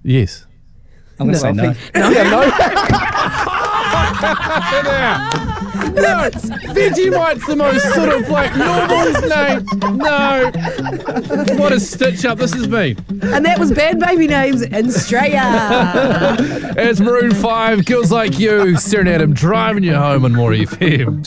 Yes. I'm going to say no. No, Vegemite's the most sort of like normal name. No. What a stitch up this has been. And that was Bad Baby Names in Australia. It's Maroon 5, Girls Like You, Staring at Him, driving you home on More FM.